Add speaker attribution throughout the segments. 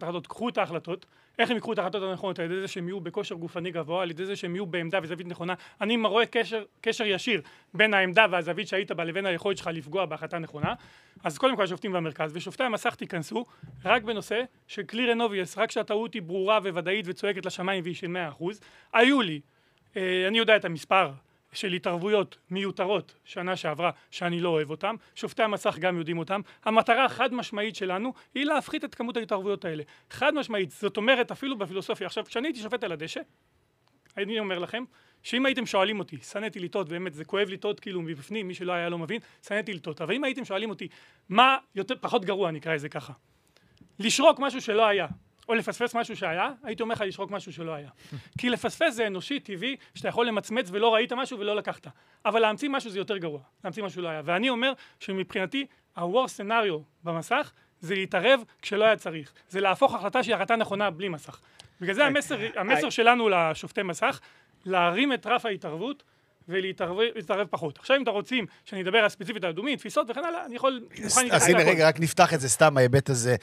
Speaker 1: לקחת החלטות, קחו את ההחלטות. איך הם יקחו את ההחלטות הנכונות? על ידי זה שהם יהיו בכושר גופני גבוה, על ידי זה שהם יהיו בעמדה וזווית נכונה. אני רואה קשר ישיר בין העמדה והזווית שהיית בה לבין היכולת שלך לפגוע בהחלטה נכונה. אז קודם כל השופטים במרכז, ושופטי המסך תיכנסו רק בנושא של clear and obvious, רק שהטעות היא ברורה וודאית וצועקת לשמיים והיא של 100%. היו לי, אני יודע את המספר של התערבויות מיותרות שנה שעברה שאני לא אוהב אותם, שופטי המסך גם יודעים אותם. המטרה חד משמעית שלנו היא להפחית את כמות ההתערבויות האלה. חד משמעית, זאת אומרת אפילו בפילוסופיה. עכשיו, כשאני הייתי שופט על הדשא, אני אומר לכם, שאם הייתם שואלים אותי, שנאתי לטעות, באמת זה כואב לטעות כאילו מבפנים, מי שלא היה לא מבין, שנאתי לטעות. אבל אם הייתם שואלים אותי, מה יותר, פחות גרוע נקרא את זה ככה, לשרוק משהו שלא היה, או לפספס משהו שהיה, הייתי אומר לך לשרוק משהו שלא היה. כי לפספס זה אנושי, טבעי, שאתה יכול למצמץ ולא ראית משהו ולא לקחת. אבל להמציא משהו זה יותר גרוע, להמציא משהו לא היה. ואני אומר שמבחינתי, ה-worst scenario במסך, זה להתערב כשלא היה צריך. זה להפוך החלטה שהיא החלטה נכונה בלי מסך. בגלל זה המסר שלנו לשופטי מסך, להרים את רף ההתערבות, ולהתערב פחות. עכשיו אם אתה רוצים שאני אדבר על ספציפית על אדומים, תפיסות וכן הלאה, אני יכול...
Speaker 2: אז הנה רגע, רק נפתח את זה סתם, ההיבט הזה,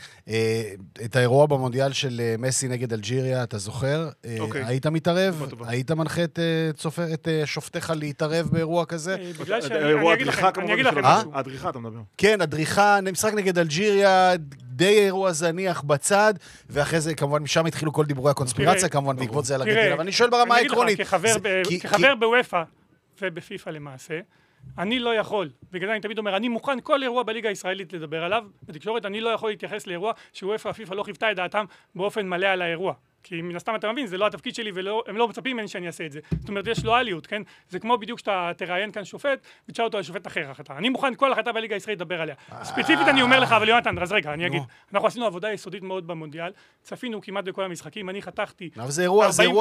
Speaker 2: את האירוע במונדיאל של מסי נגד אלג'יריה, אתה זוכר? היית מתערב? היית מנחה את שופטיך להתערב באירוע כזה?
Speaker 1: בגלל שאני אגיד לכם...
Speaker 3: הדריכה אתה מדבר.
Speaker 2: כן, הדריכה, משחק נגד אלג'יריה, די אירוע זניח בצד, ואחרי זה כמובן משם התחילו כל דיבורי הקונספירציה, כמובן בעקבות זה על הרגיל, אבל אני שואל ברמה העקרונית.
Speaker 1: כחבר בוופא ובפיפה למעשה, אני לא יכול, בגלל זה אני תמיד אומר, אני מוכן כל אירוע בליגה הישראלית לדבר עליו, בתקשורת אני לא יכול להתייחס לאירוע שוופא ופיפה לא חיוותה את דעתם באופן מלא על האירוע. כי מן הסתם אתה מבין, זה לא התפקיד שלי והם לא מצפים ממני שאני אעשה את זה. זאת אומרת, יש לואליות, כן? זה כמו בדיוק שאתה תראיין כאן שופט ותשאל אותו על שופט אחר החלטה. אני מוכן כל החלטה בליגה הישראלית לדבר עליה. ספציפית אני אומר לך, אבל יונתן, אז רגע, אני אגיד. אנחנו עשינו עבודה יסודית מאוד במונדיאל, צפינו כמעט בכל המשחקים, אני חתכתי...
Speaker 2: אבל זה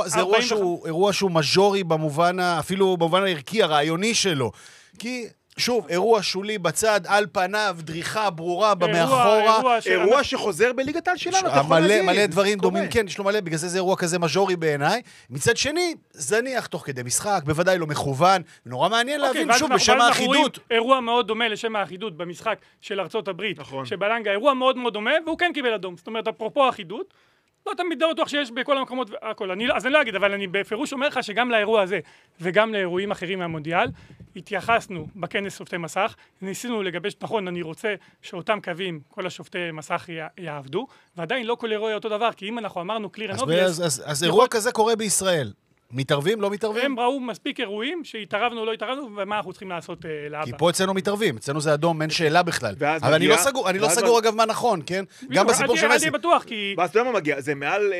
Speaker 2: אירוע שהוא מז'ורי במובן, אפילו במובן הערכי, הרעיוני שלו. כי... שוב, אירוע שולי בצד, על פניו, דריכה ברורה במאחורה.
Speaker 3: אירוע שחוזר בליגת העל שלנו, אתה יכול להגיד.
Speaker 2: מלא דברים דומים, כן, יש לו מלא, בגלל זה אירוע כזה מז'ורי בעיניי. מצד שני, זניח תוך כדי משחק, בוודאי לא מכוון, נורא מעניין להבין, שוב, בשם האחידות.
Speaker 1: אירוע מאוד דומה לשם האחידות במשחק של ארצות הברית, שבלנגה, אירוע מאוד מאוד דומה, והוא כן קיבל אדום. זאת אומרת, אפרופו האחידות, לא תמיד בטוח שיש בכל המקומות והכל. אז אני לא אגיד, אבל אני בפירוש אומר לך שגם לאירוע הזה וגם לאירועים אחרים מהמונדיאל, התייחסנו בכנס שופטי מסך, ניסינו לגבש, נכון, אני רוצה שאותם קווים, כל השופטי מסך יעבדו, ועדיין לא כל אירוע אותו דבר, כי אם אנחנו אמרנו clear and obvious...
Speaker 2: אז אירוע כזה קורה בישראל. מתערבים, לא מתערבים?
Speaker 1: הם ראו מספיק אירועים שהתערבנו או לא התערבנו, ומה אנחנו צריכים לעשות להבא.
Speaker 2: כי פה אצלנו מתערבים, אצלנו זה אדום, אין שאלה בכלל. אבל אני לא סגור אגב מה נכון, כן? גם בסיפור של מסי.
Speaker 1: אני בטוח, כי...
Speaker 3: ואז אתה יודע מה מגיע? זה מעל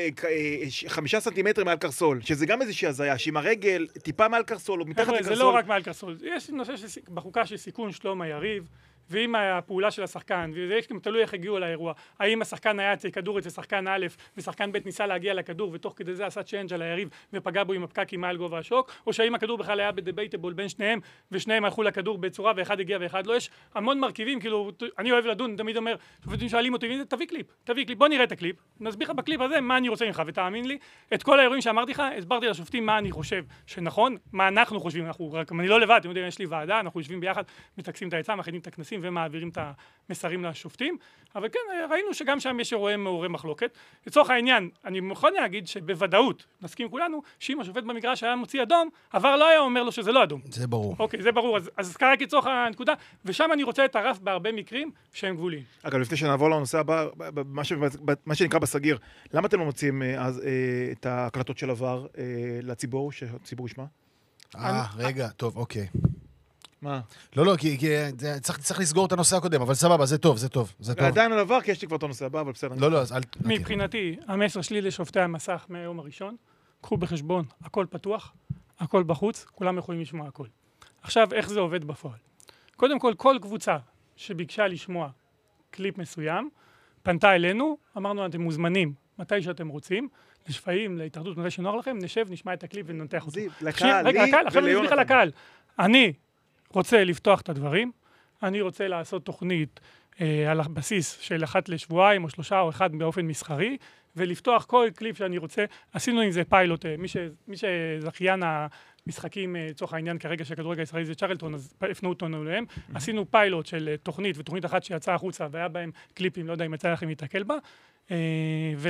Speaker 3: 5 סנטימטר מעל קרסול, שזה גם איזושהי הזיה, שעם הרגל טיפה מעל קרסול או מתחת לקרסול.
Speaker 1: זה לא רק מעל קרסול, יש נושא בחוקה של סיכון שלום היריב, ועם הפעולה של השחקן, וזה גם תלוי איך הגיעו לאירוע. האם השחקן היה אצל כדור אצל שחקן א', ושחקן ב' ניסה להגיע לכדור, ותוך כדי זה עשה צ'יינג' על היריב, ופגע בו עם הפקקים מעל גובה השוק, או שהאם הכדור בכלל היה בדבייטבול בין שניהם, ושניהם הלכו לכדור בצורה, ואחד הגיע ואחד לא. יש המון מרכיבים, כאילו, אני אוהב לדון, תמיד אומר, שופטים שואלים אותי, תביא קליפ, בוא נראה את הקליפ, נסביר לך בקליפ הזה מה אני רוצה ממך, ותאמין לי, את כל האירועים שאמרתי לך, הסברתי לשופטים מה אני חושב שנכון, מה אנחנו חושבים, אני לא לבד, אתם יודעים, יש לי ועדה, אנחנו יושבים ביחד, מתעקסים את העצה, מכינים את הכנסים ומעבירים את המסרים לשופטים, אבל כן, ראינו שגם שם יש אירועי מעוררי מחלוקת. לצורך העניין, אני מוכן להגיד שבוודאות, נסכים כולנו, שאם השופט במגרש היה מוציא אדום, עבר לא היה אומר לו שזה לא אדום.
Speaker 2: זה ברור.
Speaker 1: אוקיי, זה ברור, אז כרגע לצורך הנקודה, ושם אני רוצה את הרף בהרבה מקרים שהם גבוליים.
Speaker 3: אגב, לפני שנעבור לנושא הבא, מה שנקרא בסגיר, למה אתם לא מוצאים את ההקלטות של עבר לציבור, שהציבור ישמע?
Speaker 2: רגע, טוב, אוקיי.
Speaker 3: מה?
Speaker 2: לא, כי צריך לסגור את הנושא הקודם, אבל סבבה, זה טוב.
Speaker 3: ועדיין על עבר, כי יש לי כבר את הנושא הבא, אבל בסדר.
Speaker 2: לא, אז
Speaker 1: מבחינתי, המסר שלי לשופטי המסך מהיום הראשון, קחו בחשבון, הכל פתוח, הכל בחוץ, כולם יכולים לשמוע הכל. עכשיו, איך זה עובד בפועל? קודם כל קבוצה שביקשה לשמוע קליפ מסוים, פנתה אלינו, אמרנו, אתם מוזמנים, מתי שאתם רוצים, לשפעים, להתאחדות, מתי שנוח לכם, נשב, נשמע את הקליפ וננתח אותו.
Speaker 3: לקהל,
Speaker 1: לקהל. אני רוצה לפתוח את הדברים, אני רוצה לעשות תוכנית על הבסיס של 1 לשבועיים או 3 או 1 באופן מסחרי, ולפתוח כל קליפ שאני רוצה. עשינו עם זה פיילוט, מי שזכיין המשחקים, צורך העניין כרגע של הכדורגל הישראלי זה צ'רלטון, אז הפנו אותנו אליהם. עשינו פיילוט של תוכנית, ותוכנית אחת שיצאה החוצה, והיה בהם קליפים, לא יודע אם יצא לכם להתקל בה,